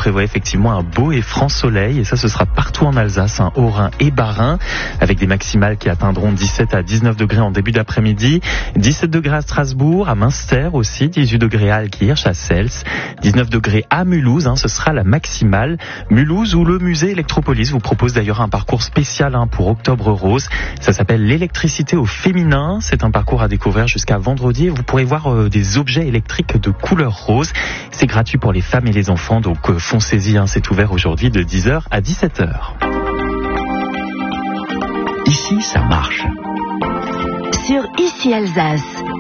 prévoit effectivement un beau et franc soleil, et ça ce sera partout en Alsace, Haut-Rhin et Bas-Rhin, avec des maximales qui atteindront 17 à 19 degrés en début d'après-midi, 17 degrés à Strasbourg, à Münster aussi, 18 degrés à Altkirch, à Sels, 19 degrés à Mulhouse, ce sera la maximale. Mulhouse où le musée Electropolis vous propose d'ailleurs un parcours spécial pour Octobre Rose. Ça s'appelle l'électricité au féminin. C'est un parcours à découvrir jusqu'à vendredi et vous pourrez voir des objets électriques de couleur rose. C'est gratuit pour les femmes et les enfants, donc foncez-y, c'est ouvert aujourd'hui de 10h à 17h. Ici, ça marche. Sur Ici Alsace.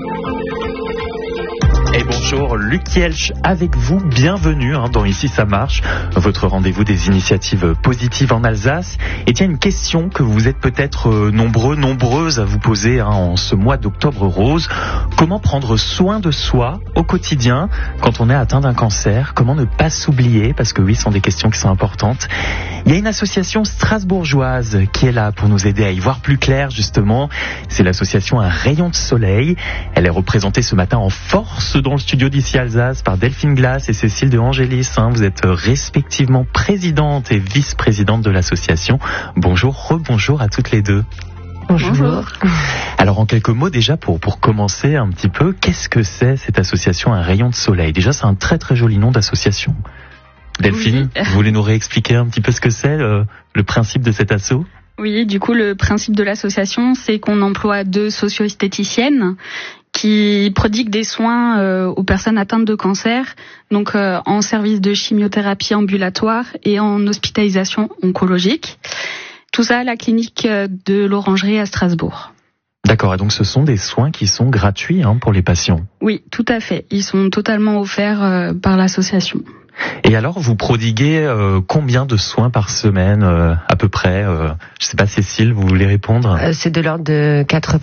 Et bonjour, Luc Kielch avec vous, bienvenue dans Ici ça marche, votre rendez-vous des initiatives positives en Alsace. Et tiens, une question que vous êtes peut-être nombreuses à vous poser en ce mois d'Octobre Rose. Comment prendre soin de soi au quotidien quand on est atteint d'un cancer? Comment ne pas s'oublier? Parce que oui, ce sont des questions qui sont importantes. Il y a une association strasbourgeoise qui est là pour nous aider à y voir plus clair justement. C'est l'association Un Rayon de Soleil. Elle est représentée ce matin en force dans le studio d'Ici Alsace par Delphine Glass et Cécile de Angélis. Vous êtes respectivement présidente et vice-présidente de l'association. Bonjour, rebonjour à toutes les deux. Bonjour. Alors en quelques mots déjà pour commencer un petit peu, qu'est-ce que c'est cette association Un Rayon de Soleil? Déjà c'est un très très joli nom d'association. Delphine, oui. Vous voulez nous réexpliquer un petit peu ce que c'est, le principe de cet asso? Oui, du coup le principe de l'association c'est qu'on emploie 2 socio-esthéticiennes qui prodiguent des soins aux personnes atteintes de cancer, donc en service de chimiothérapie ambulatoire et en hospitalisation oncologique. Tout ça à la clinique de l'Orangerie à Strasbourg. D'accord, et donc ce sont des soins qui sont gratuits pour les patients? Oui, tout à fait. Ils sont totalement offerts par l'association. Et alors, vous prodiguez combien de soins par semaine à peu près? Je sais pas, Cécile, vous voulez répondre? C'est de l'ordre de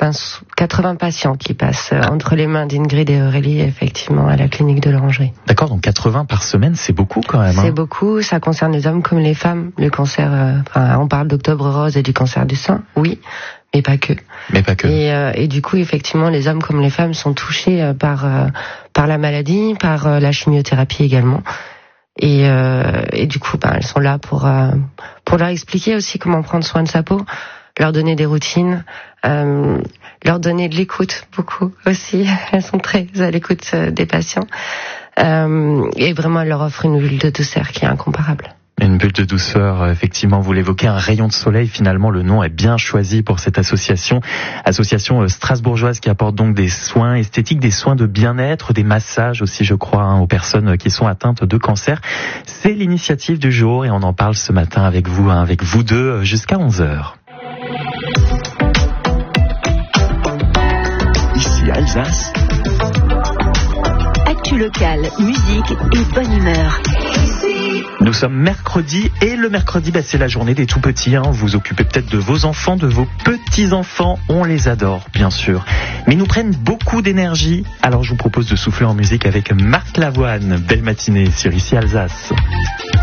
80 patients qui passent entre les mains d'Ingrid et Aurélie, effectivement, à la clinique de l'Orangerie. D'accord, donc 80 par semaine, c'est beaucoup quand même. C'est beaucoup, ça concerne les hommes comme les femmes. Le cancer, on parle d'Octobre Rose et du cancer du sein, oui. Mais pas que. Et du coup, effectivement, les hommes comme les femmes sont touchés par la maladie, par la chimiothérapie également. Et du coup, elles sont là pour leur expliquer aussi comment prendre soin de sa peau, leur donner des routines, leur donner de l'écoute beaucoup aussi. Elles sont très à l'écoute des patients. Et vraiment, elles leur offrent une bulle de douceur qui est incomparable. Une bulle de douceur, effectivement, vous l'évoquez, Un Rayon de Soleil, finalement le nom est bien choisi pour cette association strasbourgeoise qui apporte donc des soins esthétiques, des soins de bien-être, des massages aussi je crois aux personnes qui sont atteintes de cancer. C'est l'initiative du jour et on en parle ce matin avec vous deux jusqu'à 11h. Ici Alsace. Actu locale, musique et bonne humeur. Nous sommes mercredi et le mercredi c'est la journée des tout petits. Vous occupez peut-être de vos enfants, de vos petits-enfants. On les adore bien sûr. Mais ils nous prennent beaucoup d'énergie. Alors je vous propose de souffler en musique avec Marc Lavoine. Belle matinée sur Ici Alsace.